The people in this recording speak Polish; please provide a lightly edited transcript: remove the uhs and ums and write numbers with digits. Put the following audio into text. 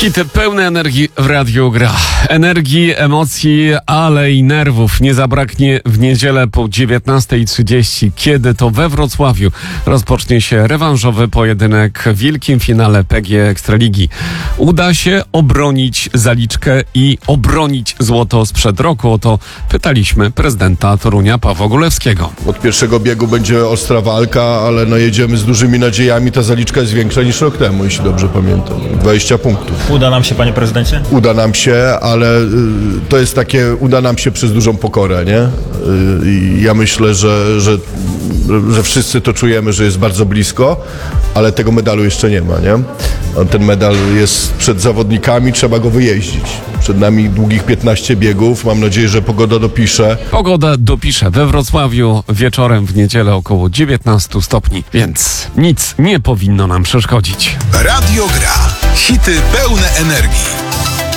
Hity pełne energii w Radiu Gra. Energii, emocji, ale i nerwów nie zabraknie w niedzielę po 19:30, kiedy to we Wrocławiu rozpocznie się rewanżowy pojedynek w wielkim finale PGE Ekstraligi. Uda się obronić zaliczkę i obronić złoto sprzed roku? O to pytaliśmy prezydenta Torunia Pawła Gulewskiego. Od pierwszego biegu będzie ostra walka, ale jedziemy z dużymi nadziejami. Ta zaliczka jest większa niż rok temu, jeśli dobrze pamiętam. 20 punktów. Uda nam się, panie prezydencie? Uda nam się, ale to jest takie, uda nam się przez dużą pokorę, nie? I ja myślę, że wszyscy to czujemy, że jest bardzo blisko, ale tego medalu jeszcze nie ma, nie? Ten medal jest przed zawodnikami, trzeba go wyjeździć. Przed nami długich 15 biegów, mam nadzieję, że pogoda dopisze. Pogoda dopisze we Wrocławiu wieczorem w niedzielę około 19 stopni, więc nic nie powinno nam przeszkodzić. Radio Gra. Hity pełne energii.